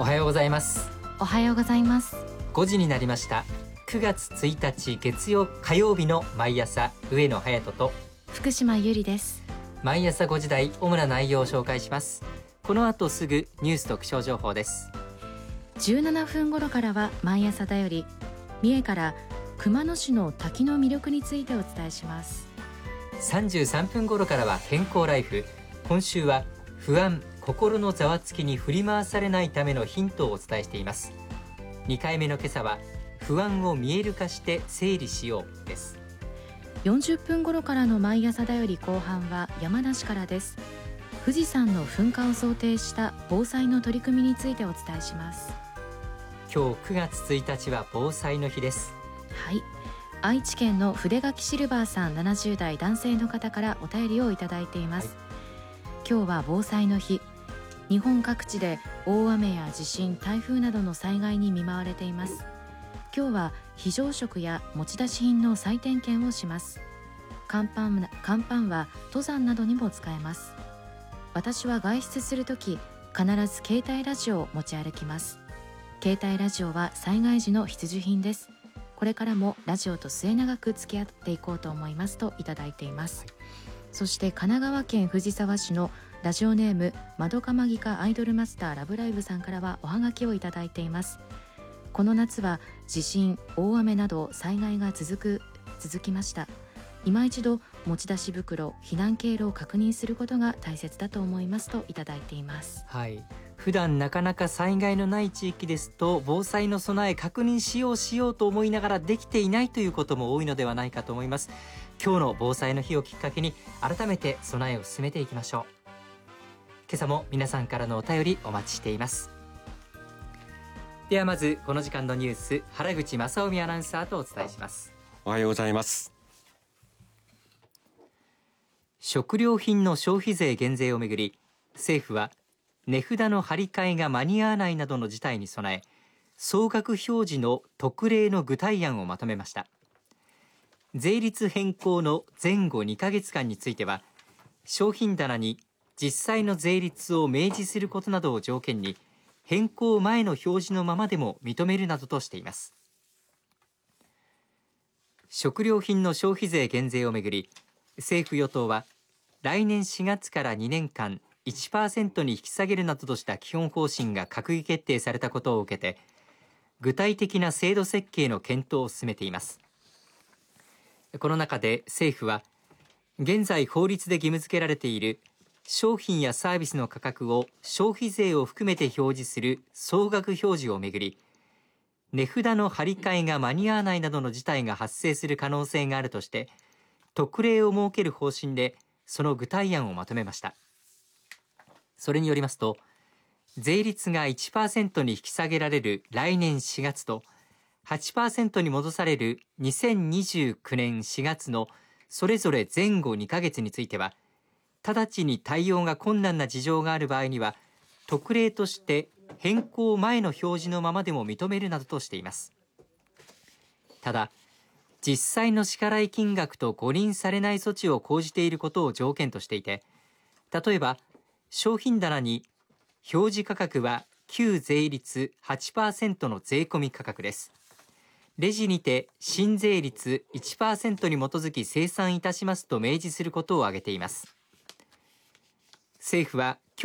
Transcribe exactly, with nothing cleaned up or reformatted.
おはようございます。 おはようございます。 ごじになりました。くがつついたち月曜火曜日の毎朝、上野隼人と福島ゆりです。 毎朝ごじ台、主な内容を紹介します。この後すぐニュースと気象情報です。 じゅうななふん頃からは毎朝だより、三重から熊野市の滝の魅力についてお伝えします。 さんじゅうさんぷん頃からは健康ライフ。今週は不安、心のざわつきに振り回されないためのヒントをお伝えしています。にかいめの今朝は不安を見える化して整理しようです。 よんじゅっぷん頃からの毎朝だより後半は山梨からです。富士山の噴火を想定した防災の取り組みについてお伝えします。 今日くがつついたちは防災の日です。 はい、愛知県の筆書きシルバーさん、ななじゅう代男性の方からお便りをいただいています、はい、今日は防災の日。日本各地で大雨や地震、台風などの災害に見舞われています。今日は非常食や持ち出し品の再点検をします。乾パン、乾パンは登山などにも使えます。私は外出するとき必ず携帯ラジオを持ち歩きます。携帯ラジオは災害時の必需品です。これからもラジオと末永く付き合っていこうと思いますといただいています、はい。そして神奈川県藤沢市のラジオネームまどかマギカアイドルマスターラブライブさんからはおはがきをいただいています。この夏は地震、大雨など災害が続く続きました。今一度持ち出し袋、避難経路を確認することが大切だと思いますといただいています。 はい、普段なかなか災害のない地域ですと防災の備え確認しようしようと思いながらできていないということも多いのではないかと思います。今日の防災の日をきっかけに改めて備えを進めていきましょう。今朝も皆さんからのお便りお待ちしています。ではまずこの時間のニュース、原口正臣アナウンサーとお伝えします。 おはようございます。 食料品の消費税減税をめぐり、政府は値札の張り替えが間に合わないなどの事態に備え、総額表示の特例の具体案をまとめました。税率変更の前後にかげつかんについては、商品棚に実際の税率を明示することなどを条件に変更前の表示のままでも認めるなどとしています。食料品の消費税減税をめぐり、政府与党は来年しがつからにねんかん いちパーセント に引き下げるなどとした基本方針が閣議決定されたことを受けて、具体的な制度設計の検討を進めています。この中で政府は、現在法律で義務付けられている商品やサービスの価格を消費税を含めて表示する総額表示をめぐり、値札の張り替えが間に合わないなどの事態が発生する可能性があるとして、特例を設ける方針でその具体案をまとめました。それによりますと、税率が いちパーセント に引き下げられる来年しがつと はちパーセント に戻されるにせんにじゅうきゅうねんしがつのそれぞれ前後にかげつについては、直ちに対応が困難な事情がある場合には、特例として変更前の表示のままでも認めるなどとしています。ただ、実際の支払い金額と誤認されない措置を講じていることを条件としていて、例えば商品棚に表示価格は旧税率 はちパーセント の税込み価格です。レジにて新税率 いちパーセント に基づき精算いたしますと明示することを挙げています。政府は